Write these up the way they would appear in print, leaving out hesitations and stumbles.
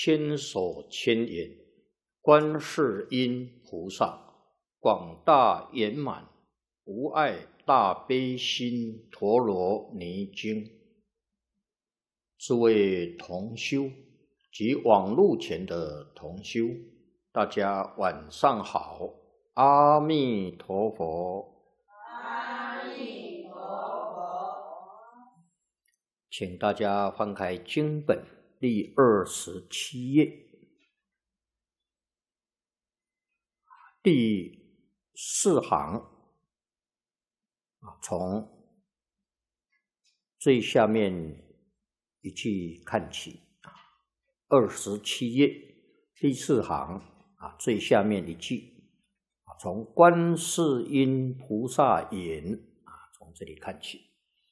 千手千眼，观世音菩萨，广大圆满无碍大悲心陀罗尼经。诸位同修及网络前的同修，大家晚上好，阿弥陀佛。 阿弥陀佛。 请大家翻开经本第27页，第4行，从最下面一句看起，27页第4行最下面一句，从观世音菩萨言，从这里看起。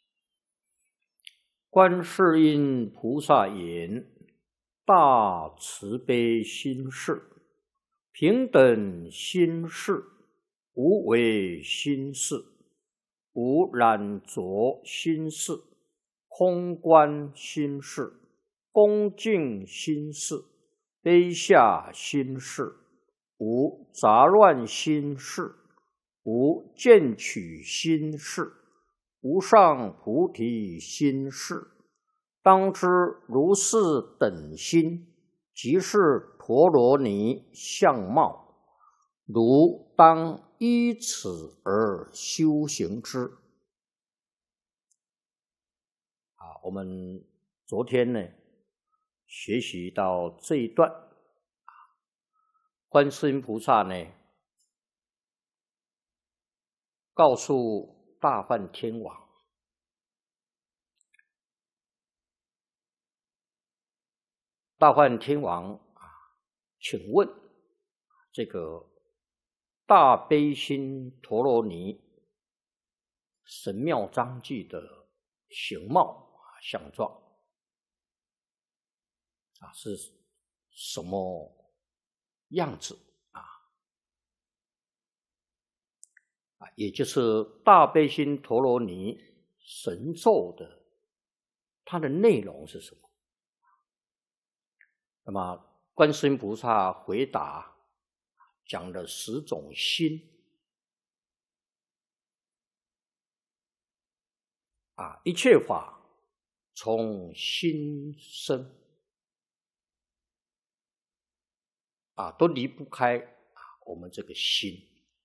观世音菩萨言：大慈悲心事，平等心事，无为心事，无染着心事，空观心事，恭敬心事，卑下心事，无杂乱心事，无见取心事，无上菩提心事。当知如是等心，即是陀罗尼相貌，如当依此而修行之。我们昨天呢学习到这一段，观世音菩萨呢告诉大梵天王，大梵天王请问这个大悲心陀罗尼神妙章句的形貌相状是什么样子也就是大悲心陀罗尼神咒的它的内容是什么？那么观世音菩萨回答，讲了10种心一切法从心生都离不开我们这个心。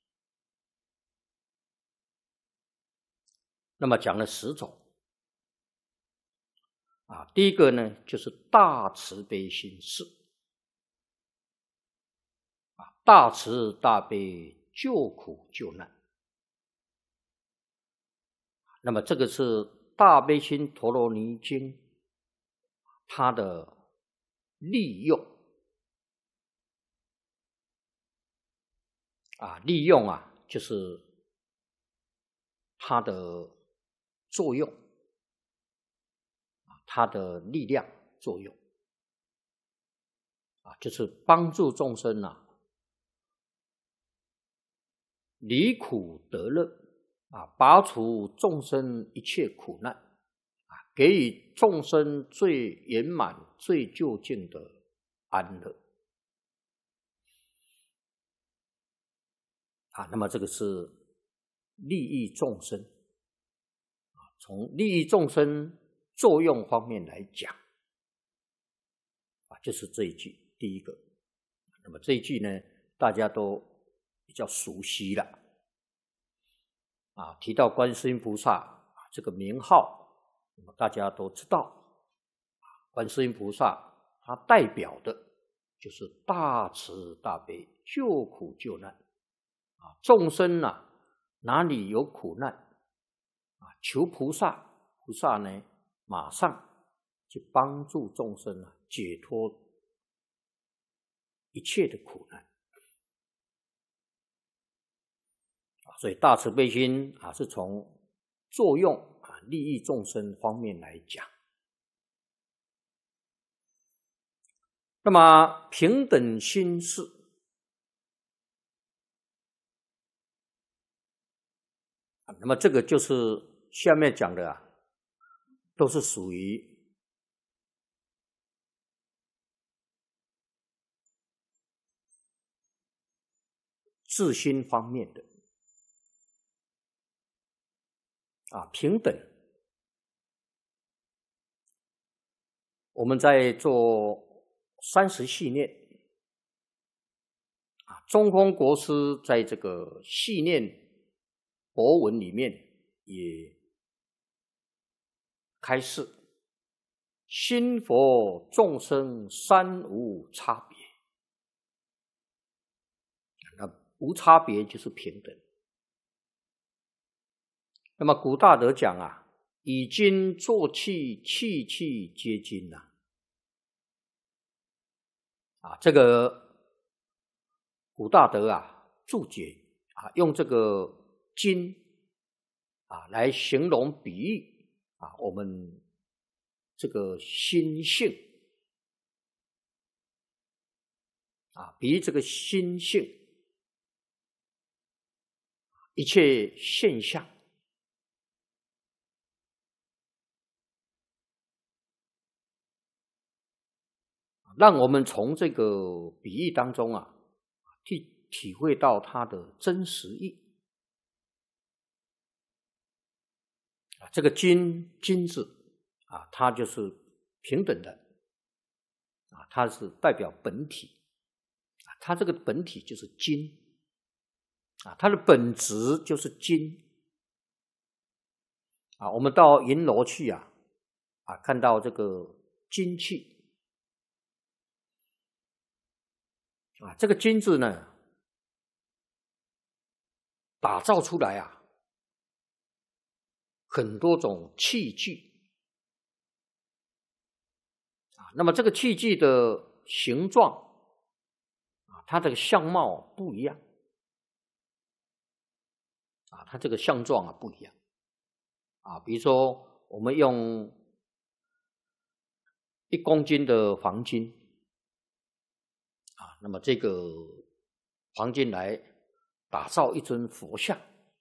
那么讲了10种第一个呢就是大慈悲心事，大慈大悲救苦救难。那么这个是大悲心陀罗尼经它的利用利用就是它的作用，它的力量作用就是帮助众生离苦得乐拔除众生一切苦难给予众生最圆满最究竟的安乐那么这个是利益众生从利益众生作用方面来讲就是这一句第一个。那么这一句呢大家都比较熟悉了提到观世音菩萨这个名号，那么大家都知道观世音菩萨它代表的就是大慈大悲救苦救难众生哪里有苦难求菩萨，菩萨呢马上去帮助众生解脱一切的苦难所以大慈悲心是从作用利益众生方面来讲。那么平等心事那么这个就是下面讲的都是属于自心方面的平等。我们在做30系念中空国师在这个系念博文里面也开示，心佛众生三无差别。那无差别就是平等。那么古大德讲以金作器，器器皆金这个古大德注解用这个金来形容比喻我们这个心性比喻这个心性一切现象让我们从这个比喻当中体会到它的真实意。这个金字它就是平等的它是代表本体它这个本体就是金它的本质就是金我们到银楼去看到这个金器这个金字呢打造出来很多种器具那么这个器具的形状它这个相貌不一样它这个相状不一样比如说我们用1公斤的黄金那么这个黄金来打造一尊佛像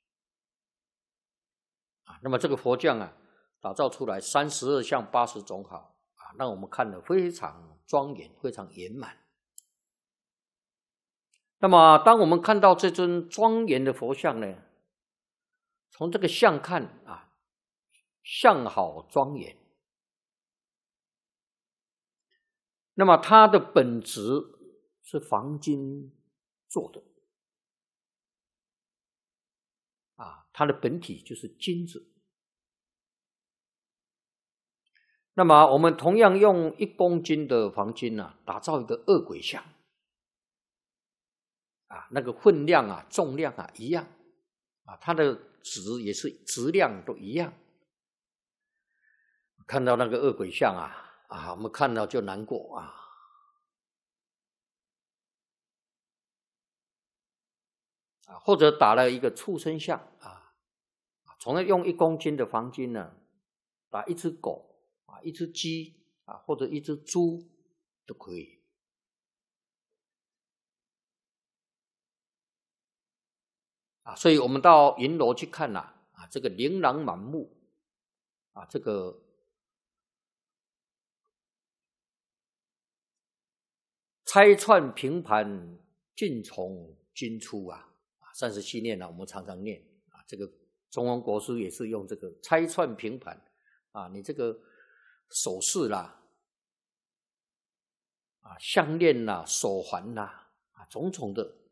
那么这个佛像打造出来32相80种好让我们看得非常庄严，非常圆满。那么当我们看到这尊庄严的佛像呢，从这个相看相好庄严，那么它的本质是黄金做的它的本体就是金子。那么我们同样用1公斤的黄金打造一个恶鬼像那个分量重量一样它的质也是质量都一样。看到那个恶鬼像我们看到就难过或者打了一个畜生像从而用1公斤的黄金呢打一只狗一只鸡或者一只猪都可以所以我们到银楼去看这个琳琅满目这个拆串平盘尽从金出30系念我们常常念这个中空国师也是用这个拆串平盘你这个首饰项链手环种种的